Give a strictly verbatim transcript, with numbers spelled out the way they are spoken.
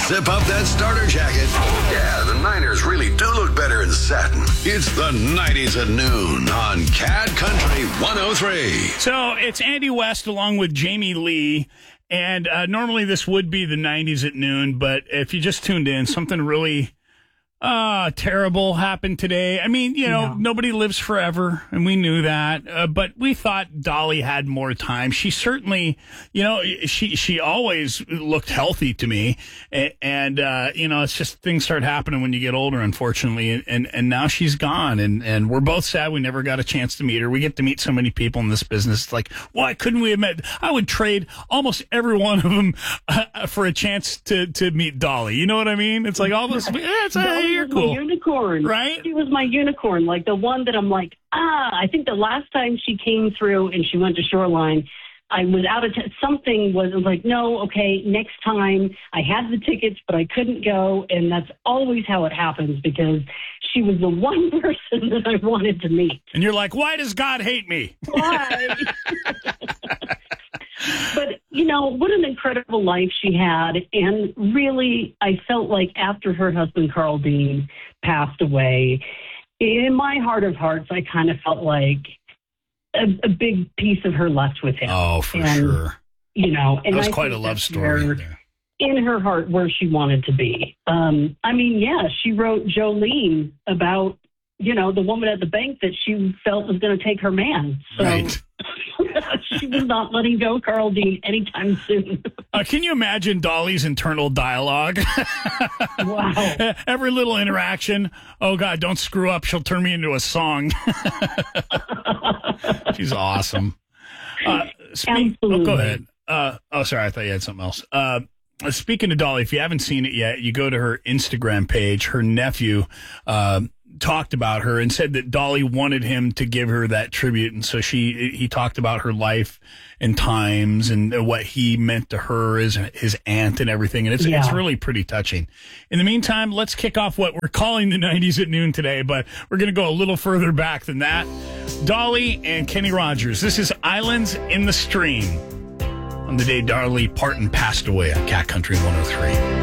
Zip up that starter jacket. Yeah, the Niners really do look better in satin. It's the nineties at noon on Cat Country one oh three. So it's Andy West along with Jamie Lee. And uh, normally this would be the nineties at noon, but if you just tuned in, something really uh, terrible happened today. I mean, you know, yeah. Nobody lives forever, and we knew that. Uh, but we thought Dolly had more time. She certainly, you know, she she always looked healthy to me. And, and uh, you know, it's just things start happening when you get older, unfortunately. And, and, and now she's gone, and, and we're both sad we never got a chance to meet her. We get to meet so many people in this business. It's like, why couldn't we have met? I would trade almost every one of them uh, for a chance to, to meet Dolly. You know what I mean? It's like all this. Yeah, it's a, you're cool. My unicorn, right? She was my unicorn, like the one that I'm like, ah. I think the last time she came through and she went to Shoreline, I was out of t- something was, was like, no, okay, next time. I had the tickets, but I couldn't go, and that's always how it happens because she was the one person that I wanted to meet. And you're like, why does God hate me? Why? But, you know, what an incredible life she had. And really, I felt like after her husband, Carl Dean, passed away, in my heart of hearts, I kind of felt like a, a big piece of her left with him. Oh, for and, sure. You know, and that was I quite a love story. Her, in her heart, where she wanted to be. Um, I mean, yeah, she wrote Jolene about, you know, the woman at the bank that she felt was going to take her man. So, right. She was not letting go Carl Dean anytime soon. uh, can you imagine Dolly's internal dialogue? Wow. Every little interaction. Oh, God, don't screw up. She'll turn me into a song. She's awesome. Uh, speak- Absolutely. Oh, go ahead. Uh, oh, sorry. I thought you had something else. Uh, speaking of Dolly, if you haven't seen it yet, you go to her Instagram page. Her nephew uh, talked about her and said that Dolly wanted him to give her that tribute. And so she, he talked about her life and times and what he meant to her as his aunt and everything. And it's, yeah. it's really pretty touching. In the meantime, let's kick off what we're calling the nineties at noon today, but we're going to go a little further back than that. Dolly and Kenny Rogers. This is Islands in the Stream on the day Dolly Parton passed away on Cat Country one oh three.